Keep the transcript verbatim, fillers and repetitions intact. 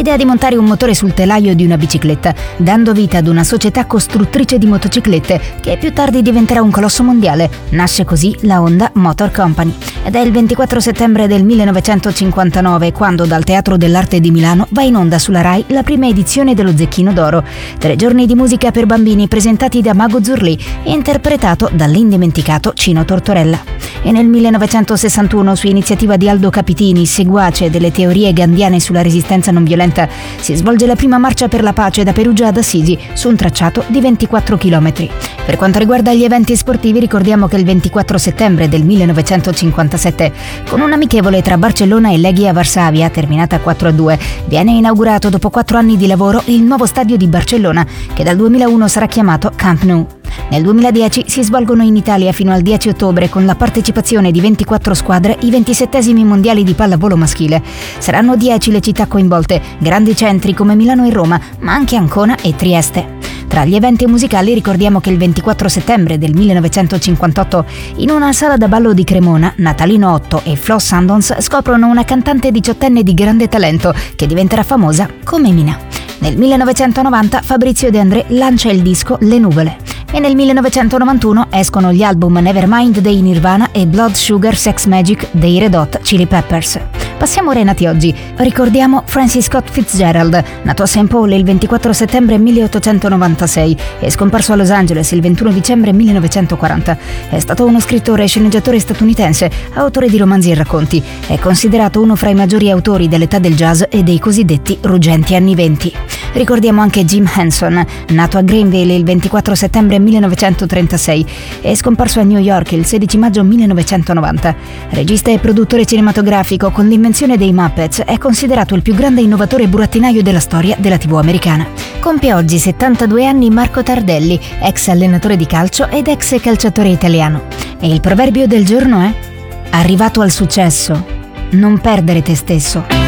l'idea di montare un motore sul telaio di una bicicletta, dando vita ad una società costruttrice di motociclette che più tardi diventerà un colosso mondiale. Nasce così la Honda Motor Company. Ed è il ventiquattro settembre del millenovecentocinquantanove quando dal Teatro dell'Arte di Milano va in onda sulla Rai la prima edizione dello Zecchino d'Oro, tre giorni di musica per bambini presentati da Mago Zurlì e interpretato dall'indimenticato Cino Tortorella. E nel millenovecentosessantuno, su iniziativa di Aldo Capitini, seguace delle teorie gandhiane sulla resistenza non violenta, si svolge la prima marcia per la pace da Perugia ad Assisi su un tracciato di ventiquattro chilometri. Per quanto riguarda gli eventi sportivi, ricordiamo che il ventiquattro settembre del millenovecentocinquantasette, con un amichevole tra Barcellona e Legia Varsavia, terminata quattro a due, viene inaugurato dopo quattro anni di lavoro il nuovo stadio di Barcellona, che dal duemilauno sarà chiamato Camp Nou. Nel duemiladieci si svolgono in Italia fino al dieci ottobre, con la partecipazione di ventiquattro squadre, i ventisettesimi mondiali di pallavolo maschile. Saranno dieci le città coinvolte, grandi centri come Milano e Roma, ma anche Ancona e Trieste. Tra gli eventi musicali ricordiamo che il ventiquattro settembre del millenovecentocinquantotto, in una sala da ballo di Cremona, Natalino Otto e Flo Sandons scoprono una cantante diciottenne di grande talento che diventerà famosa come Mina. Nel millenovecentonovanta Fabrizio De André lancia il disco Le Nuvole. E nel millenovecentonovantuno escono gli album Nevermind dei Nirvana e Blood Sugar Sex Magic dei Red Hot Chili Peppers. Passiamo ora ai nati oggi. Ricordiamo Francis Scott Fitzgerald, nato a Saint Paul il ventiquattro settembre milleottocentonovantasei e scomparso a Los Angeles il ventuno dicembre millenovecentoquaranta. È stato uno scrittore e sceneggiatore statunitense, autore di romanzi e racconti. È considerato uno fra i maggiori autori dell'età del jazz e dei cosiddetti ruggenti anni venti. Ricordiamo anche Jim Henson, nato a Greenville il ventiquattro settembre millenovecentotrentasei e scomparso a New York il sedici maggio millenovecentonovanta. Regista e produttore cinematografico, con l'invenzione dei Muppets è considerato il più grande innovatore burattinaio della storia della tivù americana. Compie oggi settantadue anni Marco Tardelli, ex allenatore di calcio ed ex calciatore italiano. E il proverbio del giorno è: arrivato al successo, non perdere te stesso.